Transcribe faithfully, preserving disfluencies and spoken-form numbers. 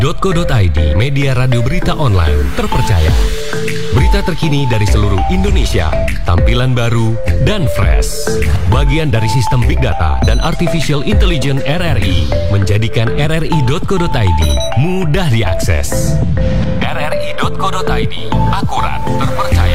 co dot i d, media radio berita online terpercaya. Berita terkini dari seluruh Indonesia, tampilan baru dan fresh. Bagian dari sistem Big Data dan Artificial Intelligence R R I menjadikan r r i dot co dot i d mudah diakses. r r i dot co dot i d, akurat, terpercaya.